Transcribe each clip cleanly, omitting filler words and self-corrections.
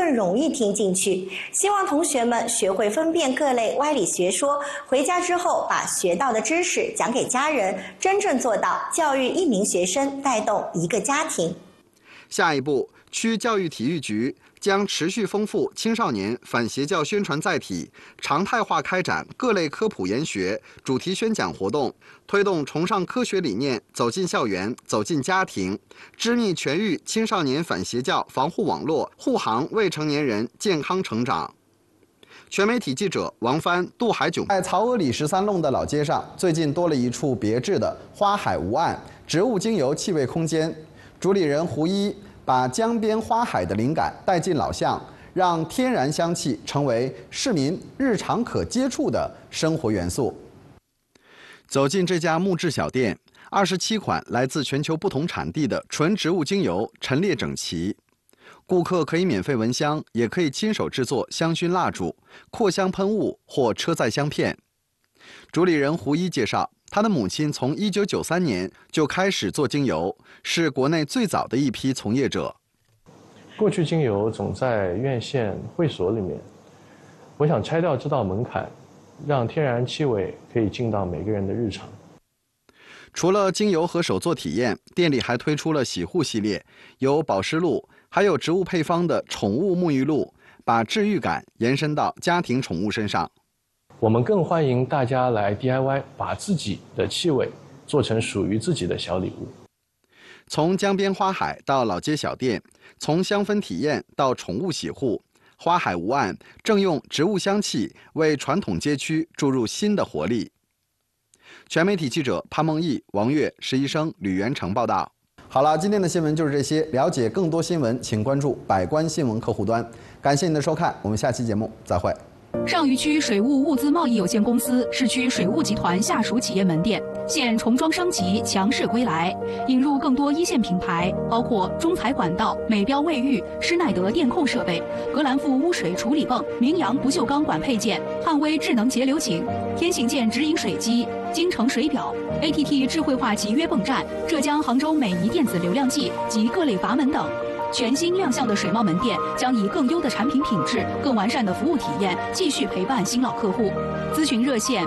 更容易听进去。希望同学们学会分辨各类歪理学说，回家之后把学到的知识讲给家人，真正做到教育一名学生带动一个家庭。 下一步，区教育体育局将持续丰富青少年反邪教宣传载体，常态化开展各类科普研学、主题宣讲活动，推动崇尚科学理念走进校园、走进家庭，织密全域青少年反邪教防护网络，护航未成年人健康成长。全媒体记者王帆、杜海炯。 在曹娥里13弄的老街上，最近多了一处别致的花海无岸植物精油气味空间。主理人胡一把江边花海的灵感带进老巷，让天然香气成为市民日常可接触的生活元素。 走进这家木质小店，27款来自全球不同产地的纯植物精油陈列整齐。顾客可以免费闻香，也可以亲手制作香薰蜡烛、扩香喷雾或车载香片。主理人胡一介绍，他的母亲从1993年就开始做精油，是国内最早的一批从业者。 过去精油总在院线会所里面，我想拆掉这道门槛，让天然气味可以进到每个人的日常。 除了精油和手作体验，店里还推出了洗护系列，有保湿露，还有植物配方的宠物沐浴露，把治愈感延伸到家庭宠物身上。 我们更欢迎大家来 DIY， 把自己的气味做成属于自己的小礼物。 从江边花海到老街小店，从香氛体验到宠物洗护，花海无岸正用植物香气为传统街区注入新的活力。全媒体记者潘梦毅、王悦、石医生、吕元成报道。 好了，今天的新闻就是这些。了解更多新闻，请关注百官新闻客户端。感谢您的收看，我们下期节目再会。 上虞区水务物资贸易有限公司市区水务集团下属企业门店现重装升级，强势归来，引入更多一线品牌，包括中材管道、美标卫浴、施耐德电控设备、格兰富污水处理泵、明阳不锈钢管配件、汉威智能节流井、天行健直饮水机、京城水表、ATT 智慧化集约泵站、浙江杭州美仪电子流量计及各类阀门等。全新亮相的水贸门店将以更优的产品品质、更完善的服务体验，继续陪伴新老客户。咨询热线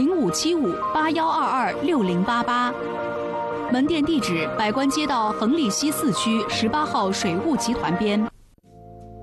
057581226088。门店地址：百官街道恒利西4区18号水务集团边。